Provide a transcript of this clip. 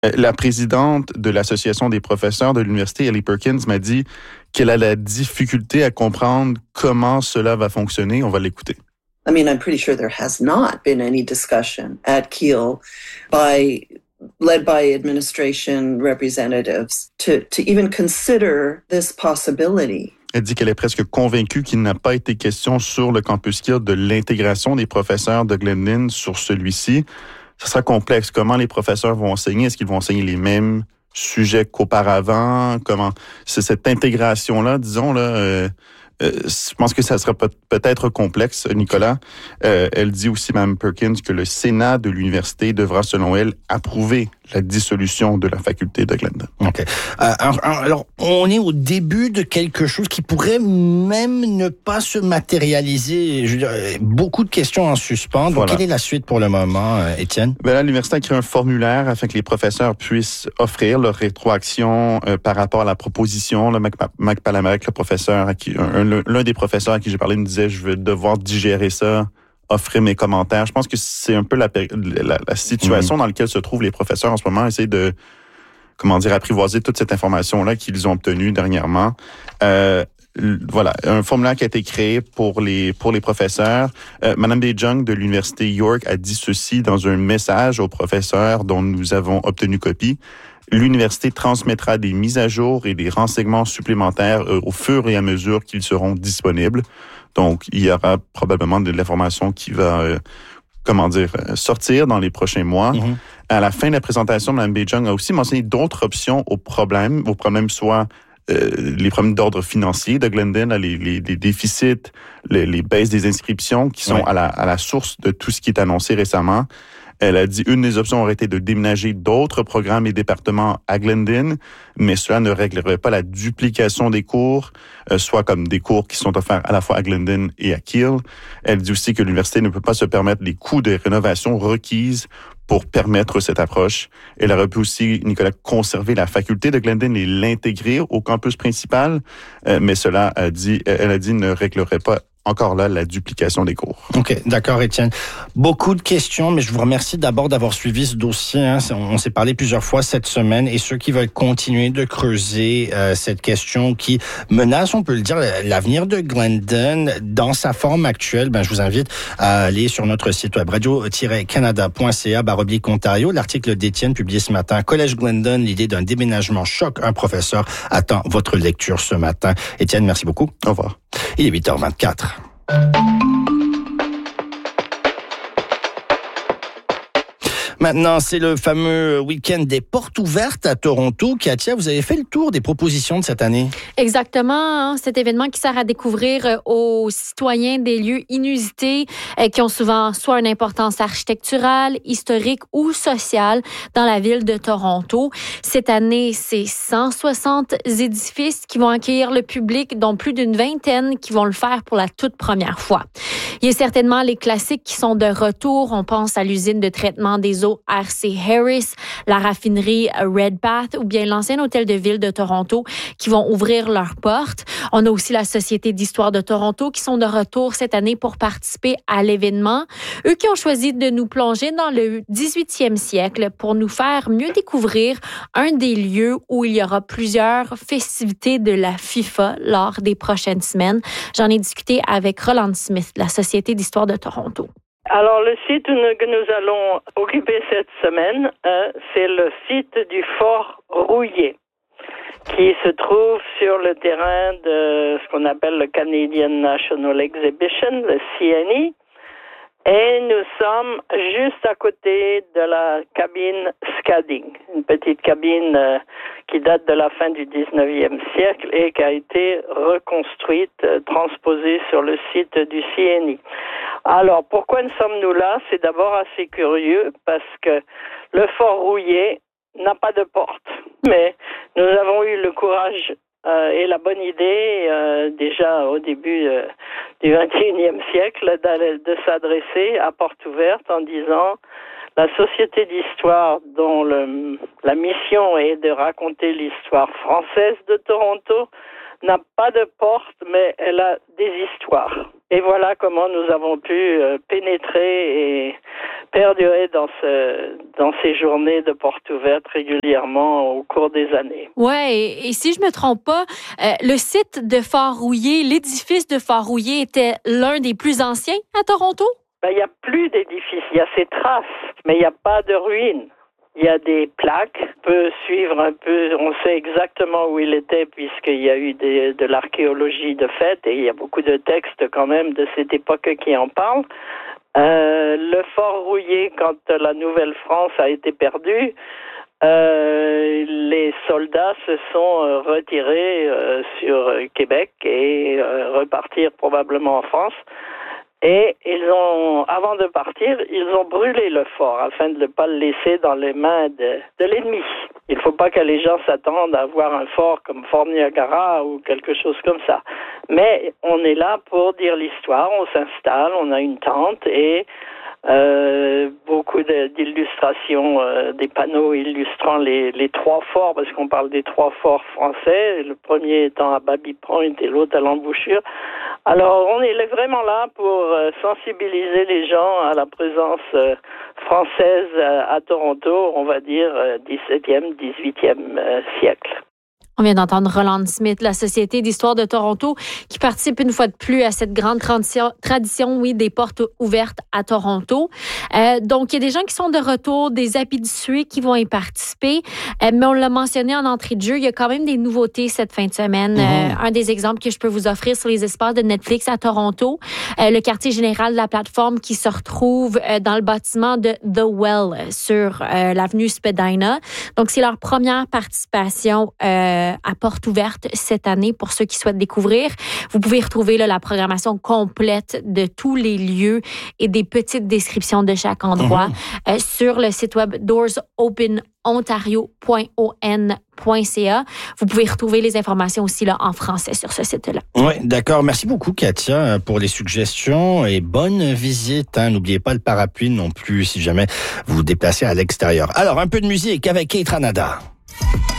La présidente de l'Association des professeurs de l'Université, Ellie Perkins, m'a dit qu'elle a la difficulté à comprendre comment cela va fonctionner. On va l'écouter. I mean, I'm pretty sure there has not been any discussion at Keele led by administration representatives to even consider this possibility. Elle dit qu'elle est presque convaincue qu'il n'a pas été question sur le campus Keele de l'intégration des professeurs de Glendon sur celui-ci. Ça sera complexe. Comment les professeurs vont enseigner? Est-ce qu'ils vont enseigner les mêmes sujets qu'auparavant? Comment c'est cette intégration-là, disons, là, je pense que ça sera peut-être complexe, Nicolas. Elle dit aussi, Mme Perkins, que le Sénat de l'université devra, selon elle, approuver la dissolution de la faculté de Glendon. OK. Alors, on est au début de quelque chose qui pourrait même ne pas se matérialiser. Je veux dire, beaucoup de questions en suspens. Donc, Quelle est la suite pour le moment, Étienne? Ben là, l'université a créé un formulaire afin que les professeurs puissent offrir leur rétroaction par rapport à la proposition. Mac Palamarek, le professeur, l'un des professeurs à qui j'ai parlé, me disait « Je vais devoir digérer ça ». Offrir mes commentaires. Je pense que c'est un peu la situation dans laquelle se trouvent les professeurs en ce moment, essayer de, apprivoiser toute cette information-là qu'ils ont obtenue dernièrement. Voilà, un formulaire qui a été créé pour les professeurs. Madame Bejong de l'Université York a dit ceci dans un message aux professeurs dont nous avons obtenu copie. L'université transmettra des mises à jour et des renseignements supplémentaires au fur et à mesure qu'ils seront disponibles. Donc, il y aura probablement de l'information qui va, sortir dans les prochains mois. Mm-hmm. À la fin de la présentation, Mme Bejong a aussi mentionné d'autres options aux problèmes soit les problèmes d'ordre financier de Glendon, les déficits, les baisses des inscriptions qui sont à la source de tout ce qui est annoncé récemment. Elle a dit une des options aurait été de déménager d'autres programmes et départements à Glendon, mais cela ne réglerait pas la duplication des cours, soit comme des cours qui sont offerts à la fois à Glendon et à Keele. Elle dit aussi que l'université ne peut pas se permettre les coûts de rénovation requises pour permettre cette approche. Elle aurait pu aussi, Nicolas, conserver la faculté de Glendon et l'intégrer au campus principal, mais cela, elle a dit, ne réglerait pas encore là, la duplication des cours. OK, d'accord, Étienne. Beaucoup de questions, mais je vous remercie d'abord d'avoir suivi ce dossier. On s'est parlé plusieurs fois cette semaine et ceux qui veulent continuer de creuser cette question qui menace, on peut le dire, l'avenir de Glendon dans sa forme actuelle, je vous invite à aller sur notre site web radio-canada.ca/Ontario. L'article d'Étienne publié ce matin, Collège Glendon, l'idée d'un déménagement choque un professeur, attend votre lecture ce matin. Étienne, merci beaucoup. Au revoir. Il est 8h24. Maintenant, c'est le fameux week-end des portes ouvertes à Toronto. Katia, vous avez fait le tour des propositions de cette année. Exactement. Cet événement qui sert à découvrir aux citoyens des lieux inusités qui ont souvent soit une importance architecturale, historique ou sociale dans la ville de Toronto. Cette année, c'est 160 édifices qui vont accueillir le public, dont plus d'une vingtaine qui vont le faire pour la toute première fois. Il y a certainement les classiques qui sont de retour. On pense à l'usine de traitement des eaux R.C. Harris, la raffinerie Redpath ou bien l'ancien hôtel de ville de Toronto qui vont ouvrir leurs portes. On a aussi la Société d'histoire de Toronto qui sont de retour cette année pour participer à l'événement. Eux qui ont choisi de nous plonger dans le 18e siècle pour nous faire mieux découvrir un des lieux où il y aura plusieurs festivités de la FIFA lors des prochaines semaines. J'en ai discuté avec Roland Smith de la Société d'histoire de Toronto. Alors, le site que nous allons occuper cette semaine, c'est le site du Fort Rouillé, qui se trouve sur le terrain de ce qu'on appelle le Canadian National Exhibition, le CNE, et nous sommes juste à côté de la cabine Scadding, une petite cabine qui date de la fin du 19e siècle et qui a été reconstruite, transposée sur le site du CNE. Alors, pourquoi sommes-nous là? C'est d'abord assez curieux parce que le Fort Rouillé n'a pas de porte. Mais nous avons eu le courage et la bonne idée, déjà au début du XXIe siècle, de s'adresser à porte ouverte en disant la Société d'histoire dont la mission est de raconter l'histoire française de Toronto n'a pas de porte, mais elle a des histoires. Et voilà comment nous avons pu pénétrer et perdurer dans ces journées de portes ouvertes régulièrement au cours des années. Ouais, et si je me trompe pas, le site de Fort-Rouillé, l'édifice de Fort-Rouillé était l'un des plus anciens à Toronto? Il n'y a plus d'édifice, il y a ces traces, mais il n'y a pas de ruines. Il y a des plaques, on peut suivre un peu, on sait exactement où il était puisqu'il y a eu de l'archéologie de fait et il y a beaucoup de textes quand même de cette époque qui en parlent. Le Fort Rouillé, quand la Nouvelle-France a été perdue, les soldats se sont retirés sur Québec et repartirent probablement en France. Et avant de partir, ils ont brûlé le fort afin de ne pas le laisser dans les mains de l'ennemi. Il ne faut pas que les gens s'attendent à voir un fort comme Fort Niagara ou quelque chose comme ça. Mais on est là pour dire l'histoire, on s'installe, on a une tente et beaucoup d'illustrations, des panneaux illustrant les trois forts, parce qu'on parle des trois forts français, le premier étant à Baby Point et l'autre à l'embouchure. Alors, on est vraiment là pour sensibiliser les gens à la présence française à Toronto, on va dire 17e, 18e siècle. On vient d'entendre Roland Smith, la Société d'histoire de Toronto, qui participe une fois de plus à cette grande tradition, oui, des portes ouvertes à Toronto. Donc, il y a des gens qui sont de retour, des habitués qui vont y participer. Mais on l'a mentionné en entrée de jeu, il y a quand même des nouveautés cette fin de semaine. Un des exemples que je peux vous offrir sur les espaces de Netflix à Toronto, le quartier général de la plateforme qui se retrouve dans le bâtiment de The Well sur l'avenue Spadina. Donc, c'est leur première participation à porte ouverte cette année pour ceux qui souhaitent découvrir. Vous pouvez retrouver la programmation complète de tous les lieux et des petites descriptions de chaque endroit sur le site web doorsopenontario.on.ca. Vous pouvez retrouver les informations aussi là en français sur ce site-là. Oui, d'accord. Merci beaucoup, Katia, pour les suggestions et bonne visite. N'oubliez pas le parapluie non plus si jamais vous vous déplacez à l'extérieur. Alors, un peu de musique avec Kate Ranada.